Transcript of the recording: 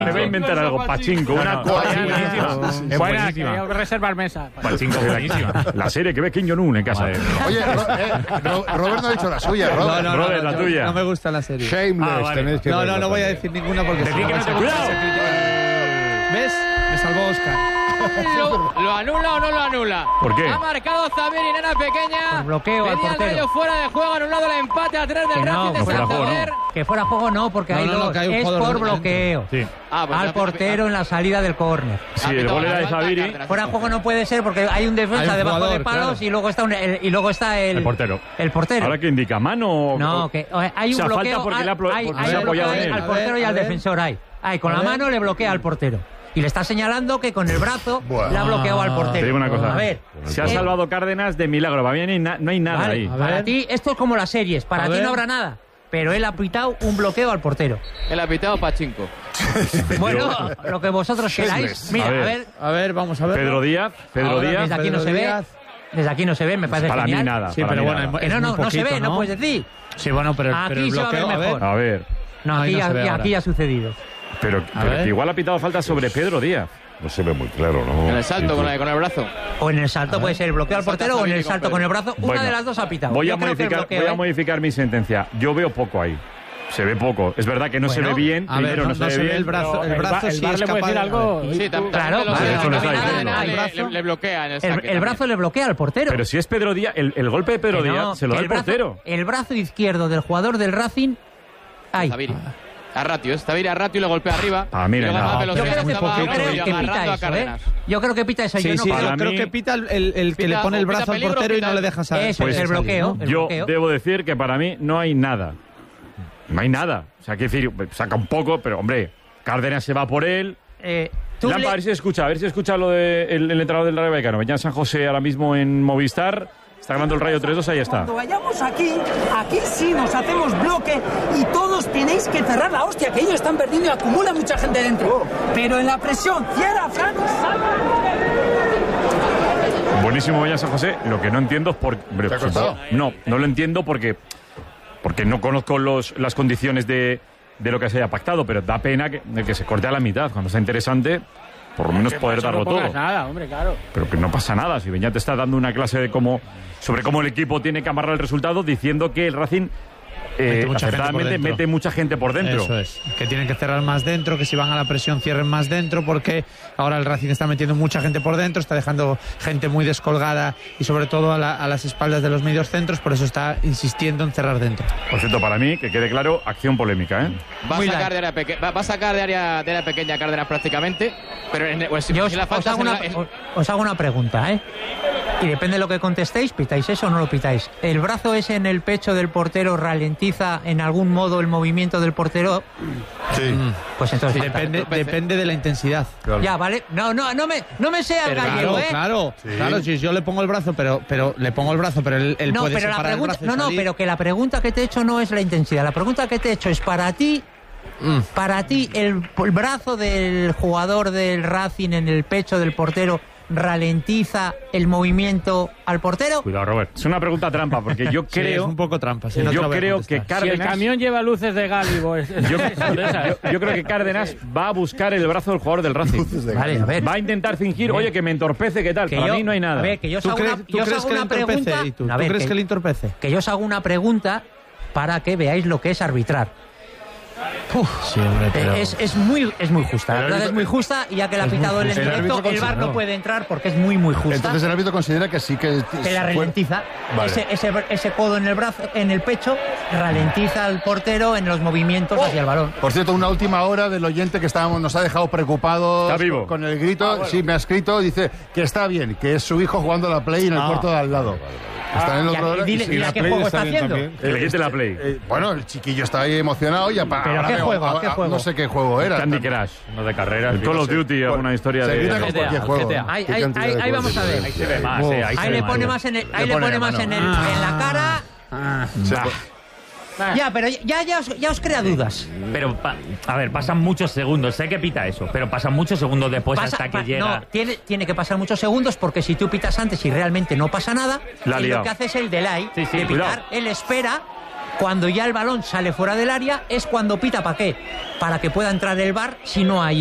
Me voy a inventar algo, Pachinko, una buenísima. Es buenísima. Hay que reservar mesa. Pachinko es buenísima. La serie que ve Kim Jong-un en casa. Oye, Robert no ha dicho la suya, Robert. Robert, la tuya. No me gusta la serie. Shameless, vale. tenéis que No, verla no voy a también. decir ninguna porque... Decir que no te gusta. ¿Ves? Me salvó Oscar. ¿Lo anula o no lo anula? ¿Por qué? Ha marcado Zabiri, nena pequeña. Por bloqueo al Venía el portero. Rayo fuera de juego, anulado el empate a 3 del Que no, Racing de no fuera juego, Santander. Que fuera juego no, porque hay dos. que hay un Es jugador por dentro. bloqueo. Sí, Pues Al ya- portero en la salida del córner. sí, el gol era de Zabiri. Fuera juego no puede ser porque hay un defensa Hay un debajo jugador, de palos claro. y luego está el El portero. El portero. ¿Ahora qué indica? ¿Mano? No, que hay O un sea, bloqueo. falta porque le ha hay porque se ha un apoyado bloqueo en él. al portero y A al ver. defensor. Con A la ver. mano le bloquea al portero. Y le está señalando que con el brazo le ha bloqueado al portero. Te digo una cosa. A ver. Se ha salvado Cárdenas de milagro. Para mí no hay nada Vale, ahí. A para ver. ti esto es como las series. Para A ti ver. no habrá nada. Pero él ha pitado un bloqueo al portero. El apitado Pachinko. Bueno, lo que vosotros queráis. Mira, A a ver. ver. A ver, vamos a ver. Pedro Díaz. Desde aquí no Pedro se ve. Díaz. Desde aquí no se ve, me parece Para mí genial. nada. Sí, para pero mí bueno, nada. Que es no muy se ve, poquito, no puedes decir. Sí, bueno, pero Aquí el se va a ver bloqueo, mejor. A ver. No, Ahí aquí, no se ve ahora. aquí ha sucedido. Pero ver. que igual ha pitado falta sobre Pedro Díaz. No se ve muy claro, ¿no? En el salto con el brazo. O en el salto puede ser el bloqueo al portero o en el salto con el brazo. Una Bueno, de las dos ha pitado. Voy Yo a creo que el bloqueo, modificar mi sentencia. Yo veo poco ahí. Se ve poco. Es verdad que no se Bueno, ve bien. A ver, Primero no se ve bien. el brazo. El brazo el sí VAR es le puede capaz decir algo. Sí, Claro, también vale, eso lo está le, diciendo. le bloquea en el El saque. brazo le bloquea al portero. Pero si es Pedro Díaz, el golpe de Pedro Que no, Díaz se lo da que el portero. El brazo izquierdo del jugador del Racing. Ahí. Zabiri. A Ratio, Zabiri a Ratio y le golpea arriba. Ah, mira, y luego no. Rafa Yo Velocidad creo que, estaba abajo y pita agarrando a eso, Cárdenas. Yo creo que pita eso. Sí, yo no sí, creo- para yo creo mí- que pita el que le pone el Pita brazo al peligro, portero y pita no le deja salir. Eso es el bloqueo. el Yo bloqueo. debo decir que para mí no hay nada. No hay nada. O sea, quiero decir, saca un poco, pero hombre, Cárdenas se va por él. Tú Lampa, a ver si escucha lo del entrenador del Rayo Vallecano. Veñán San José ahora mismo en Movistar. Está ganando el Rayo 3-2, ahí está. Cuando vayamos aquí sí nos hacemos bloque y todos tenéis que cerrar la hostia, que ellos están perdiendo y acumula mucha gente dentro. Pero en la presión, cierra, Fran, Buenísimo Veñán San José. Lo que no entiendo es por... hombre, ¿Te ha costado? No lo entiendo porque no conozco las condiciones de lo que se haya pactado, pero da pena que se corte a la mitad. Cuando está interesante, por lo menos poder darlo No todo. pongas nada, hombre, claro. Pero que no pasa nada. Si Beñat te está dando una clase de sobre cómo el equipo tiene que amarrar el resultado, diciendo que el Racing Mete mucha gente acertadamente por dentro. mete mucha gente por dentro. Eso es, que tienen que cerrar más dentro, que si van a la presión cierren más dentro, porque ahora el Racing está metiendo mucha gente por dentro, está dejando gente muy descolgada y sobre todo a las espaldas de los medios centros, por eso está insistiendo en cerrar dentro. Por cierto, para mí, que quede claro, acción polémica, ¿eh? Va a sacar de área pequeña Cárdenas prácticamente, pero si Yo la falta os hago una pregunta, ¿eh? Y depende de lo que contestéis, ¿pitáis eso o no lo pitáis? ¿El brazo ese en el pecho del portero ralentiza en algún modo el movimiento del portero? Sí. Pues entonces... Depende de la intensidad. Ya, ¿vale? No me seas gallego, Claro, si yo le pongo el brazo, pero le pongo el brazo, pero él No, puede pero la separar pregunta, el brazo y salir. pero que la pregunta que te he hecho no es la intensidad. La pregunta que te he hecho es para ti el brazo del jugador del Racing en el pecho del portero ralentiza el movimiento al portero. Cuidado, Robert. Es una pregunta trampa, porque yo Sí, es creo... un poco trampa. sí, no te yo lo voy a creo contestar. que Si el Cárdenas... camión lleva luces de Gálibo, Yo creo que Cárdenas va a buscar el brazo del jugador del Racing. Vale, a ver. Va a intentar fingir, oye, que me entorpece, ¿qué tal? Que Para yo- mí no hay nada. A ver, que yo os ¿Tú hago crees, una, tú yo os crees hago que le una entorpece? pregunta. ¿Y tú? A ¿Tú ver, crees que le entorpece? que yo os hago una pregunta para que veáis lo que es arbitrar. Sí, hombre, pero... Es muy justa. La verdad es muy justa y ya que la ha pitado él en El directo, árbitro el VAR no consideró. puede entrar porque es muy justa. Entonces el árbitro considera que sí que... Que la ralentiza. Vale. Ese codo en el brazo, en el pecho, ralentiza al portero en los movimientos hacia el balón. Por cierto, una última hora del oyente que nos ha dejado preocupados Está vivo. con el grito. Sí, me ha escrito, dice que está bien, que es su hijo jugando a la Play en el cuarto de al lado. Está en el otro lado. Dile a qué juego está haciendo. Que le quite la play. Bueno, el chiquillo está ahí emocionado y ¿Pero ahora qué veo- juego? ¿Qué juego? No sé qué juego era. Candy Crush. No de carreras. El Call of Duty, alguna historia Se grita de... con cualquier juego. GTA. Ahí Qué cantidad de vamos juegos. a ver. Ahí se ve más, Ahí le pone más en el, ahí le pone más en la cara. Ya, pero ya os crea dudas. Pero, a ver, pasan muchos segundos. Sé que pita eso, pero pasan muchos segundos después hasta que llega. No, tiene que pasar muchos segundos porque si tú pitas antes y realmente no pasa nada, La ha él liado. lo que hace es el delay Sí, de cuidado. pitar. Él espera Cuando ya el balón sale fuera del área es cuando pita. ¿Para qué? Para que pueda entrar el VAR si no hay